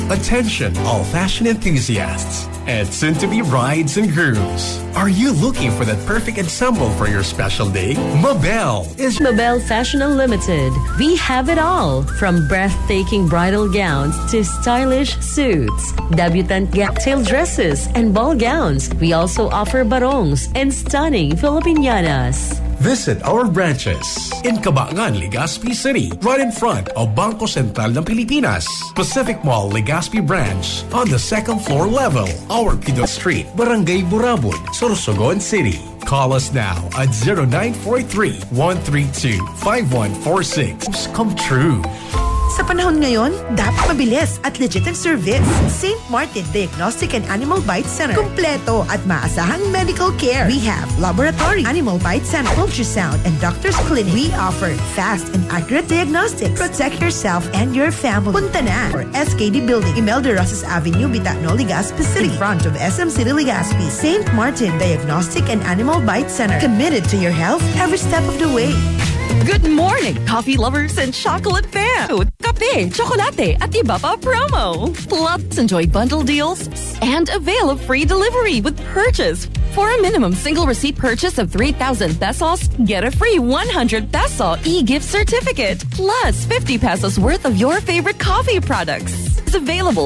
Attention, all fashion enthusiasts and soon-to-be brides and grooms. Are you looking for that perfect ensemble for your special day? Mabel is Mabel Fashion Unlimited. We have it all, from breathtaking bridal gowns to stylish suits, debutante tail dresses and ball gowns. We also offer barongs and stunning Filipiñanas. Visit our branches in Cabangan, Legazpi City, right in front of Bangko Sentral ng Pilipinas. Pacific Mall, Legazpi branch on the second floor level. Our Pidot Street, Barangay Burabon, Sorsogon City. Call us now at 0943-132-5146. Come true. Sa panahon ngayon, dapat mabilis at legit ang service. St. Martin Diagnostic and Animal Bite Center. Kumpleto at maasahang medical care. We have laboratory, animal bite center, ultrasound, and doctor's clinic. We offer fast and accurate diagnostics. Protect yourself and your family. Punta na for SKD Building, Imelda Rosas Avenue, Bitacno, Legazpi City. In front of SM City, Legazpi. St. Martin Diagnostic and Animal Bite Center. Committed to your health every step of the way. Good morning, coffee lovers and chocolate fans. Kape, chocolate at iba pa promo. Plus, enjoy bundle deals and avail of free delivery with purchase. For a minimum single receipt purchase of 3,000 pesos, get a free 100 peso e-gift certificate. Plus 50 pesos worth of your favorite coffee products. It's available